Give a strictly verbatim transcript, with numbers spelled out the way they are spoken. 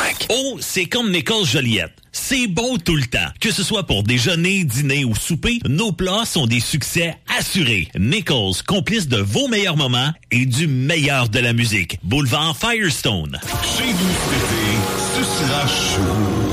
tabarnak. Oh, c'est comme Nichols Joliette. C'est bon tout le temps. Que ce soit pour déjeuner, dîner ou souper, nos plats sont des succès assurés. Nichols, complice de vos meilleurs moments et du meilleur de la musique. Boulevard Firestone. Chez vous, ce sera chaud.